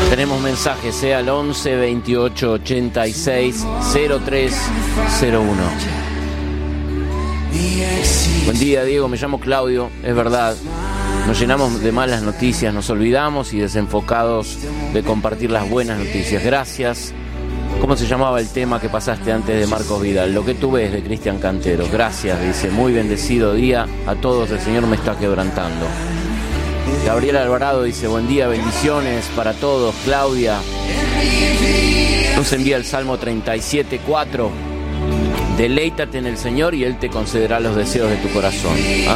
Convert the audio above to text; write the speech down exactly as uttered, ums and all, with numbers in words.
Tenemos mensajes, ¿eh? Al once veintiocho ochenta y seis cero tres cero uno. Buen día, Diego, me llamo Claudio, es verdad. Nos llenamos de malas noticias, nos olvidamos y desenfocados de compartir las buenas noticias. Gracias. ¿Cómo se llamaba el tema que pasaste antes de Marcos Vidal? Lo que tú ves, de Cristian Cantero. Gracias, dice, muy bendecido día a todos, el Señor me está quebrantando. Gabriel Alvarado dice, buen día, bendiciones para todos. Claudia nos envía el Salmo treinta y siete cuatro. Deleítate en el Señor y Él te concederá los deseos de tu corazón.